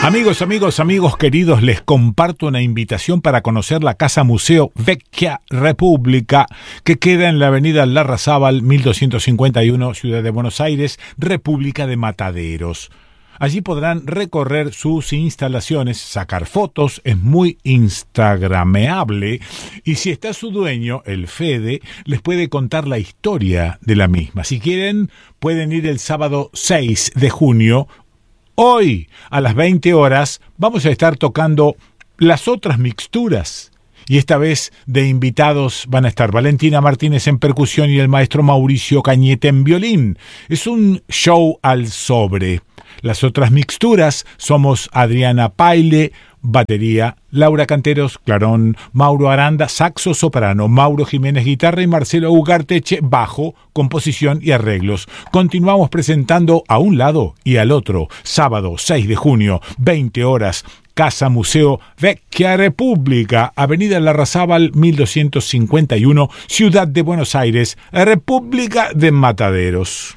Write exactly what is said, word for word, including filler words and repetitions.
Amigos, amigos, amigos queridos, les comparto una invitación para conocer la Casa Museo Vecchia Repubblica, que queda en la avenida Larrazábal mil doscientos cincuenta y uno, Ciudad de Buenos Aires, República de Mataderos. Allí podrán recorrer sus instalaciones, sacar fotos, es muy instagrameable, y si está su dueño, el Fede, les puede contar la historia de la misma. Si quieren, pueden ir el sábado seis de junio. Hoy, a las veinte horas, vamos a estar tocando las otras mixturas. Y esta vez de invitados van a estar Valentina Martínez en percusión y el maestro Mauricio Cañete en violín. Es un show al sobre. Las otras mixturas somos Adriana Paile, batería, Laura Canteros, clarón, Mauro Aranda, saxo soprano, Mauro Jiménez, guitarra y Marcelo Ugarteche, bajo, composición y arreglos. Continuamos presentando a un lado y al otro. Sábado seis de junio, veinte horas, Casa Museo Vecchia Repubblica, Avenida Larrazábal mil doscientos cincuenta y uno, Ciudad de Buenos Aires, República de Mataderos.